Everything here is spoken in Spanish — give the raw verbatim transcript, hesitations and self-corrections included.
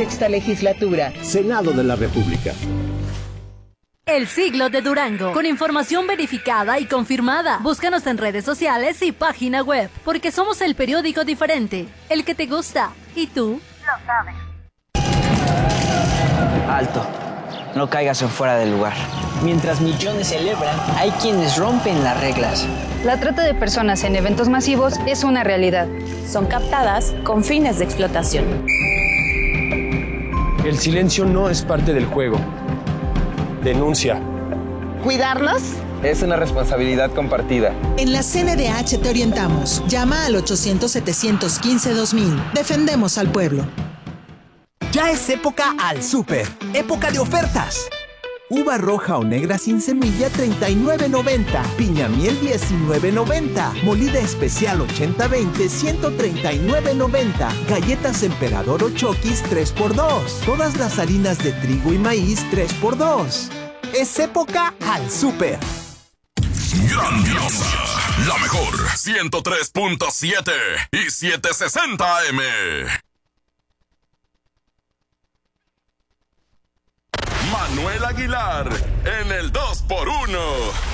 Sexta Legislatura. Senado de la República. El Siglo de Durango, con información verificada y confirmada. Búscanos en redes sociales y página web, porque somos el periódico diferente, el que te gusta, y tú lo sabes. Alto, no caigas en fuera del lugar. Mientras millones celebran, hay quienes rompen las reglas. La trata de personas en eventos masivos es una realidad. Son captadas con fines de explotación. El silencio no es parte del juego. Denuncia. ¿Cuidarnos? Es una responsabilidad compartida. En la C N D H te orientamos. Llama al ochocientos, setecientos quince, dos mil. Defendemos al pueblo. Ya es época al súper. Época de ofertas. Uva roja o negra sin semilla treinta y nueve noventa. Piña miel diecinueve noventa. Molida especial ochenta veinte ciento treinta y nueve noventa. Galletas Emperador o Chokis tres por dos. Todas las harinas de trigo y maíz tres por dos. Es época al súper. Grandiosa, la mejor ciento tres punto siete y setecientos sesenta A M. Manuel Aguilar en el dos por uno.